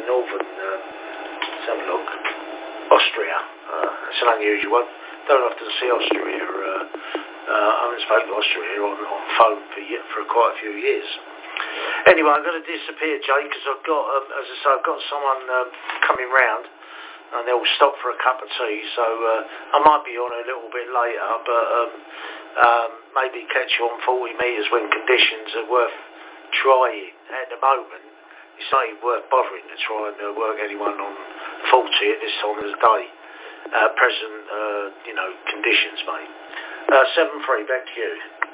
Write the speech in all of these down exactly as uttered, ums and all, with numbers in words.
northern, um, let's have a look, Austria. Uh, it's an unusual one. Don't often see Austria. Uh, uh, I haven't spoken to Austria on, on phone for, for quite a few years. Anyway, I'm going to disappear, Jay, because I've got, um, as I say, I've got someone um, coming round, and they'll stop for a cup of tea. So uh, I might be on a little bit later, but um, um, maybe catch you on forty metres when conditions are worth trying. At the moment, it's not even worth bothering to try and uh, work anyone on forty at this time of the day. Uh, present, uh, you know, conditions, mate. Uh, seven three, back to you.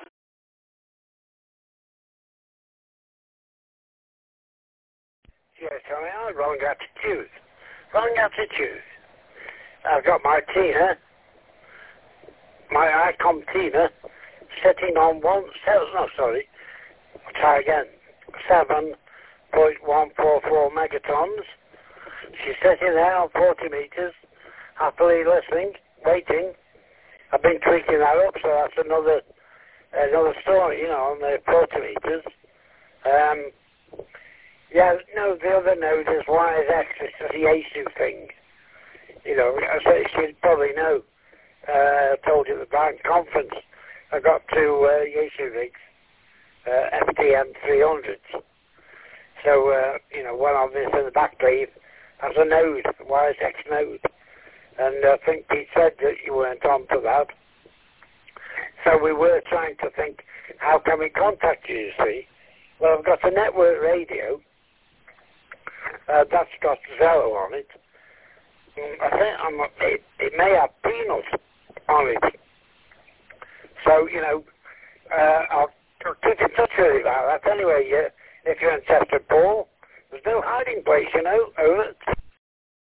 Yes, I mean, wrong attitude. Wrong attitude. I've got my Tina, my ICOM Tina, setting on one, seven, no, sorry, I'll try again, seven point one four four megatons. She's sitting there on forty metres, happily listening, waiting. I've been tweaking that up, so that's another another story, you know, on the forty metres. Um, yeah, no, the other node is Wires X, it's the Yaesu thing. You know, as I should probably know. Uh, I told you at the Brighton conference, I got two uh, Yaesu rigs, uh, F T M three hundreds. So, uh, you know, one of this in the back leaf has a node, Wires X node. And I think Pete said that you weren't on to that. So we were trying to think, how can we contact you, you see? Well, I've got a network radio. Uh, that's got Zello on it. I think I'm, it, it may have Peanut on it. So, you know, uh, I'll, I'll keep in touch with you about that. Anyway, uh, if you're interested, Paul, there's no hiding place, you know. Over.